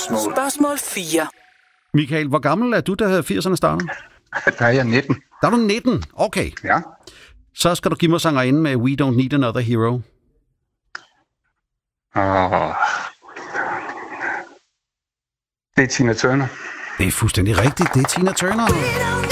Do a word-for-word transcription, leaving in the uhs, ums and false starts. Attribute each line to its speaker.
Speaker 1: spørgsmål.
Speaker 2: Spørgsmål fire.
Speaker 3: Michael, hvor gammel er du, da firserne startede?
Speaker 1: Der er jeg nitten.
Speaker 3: Der er du nitten? Okay.
Speaker 1: Ja.
Speaker 3: Så skal du give mig sangerinden med We Don't Need Another Hero.
Speaker 1: Og... Det er Tina Turner.
Speaker 3: Det er fuldstændig rigtigt. Det er Tina Turner.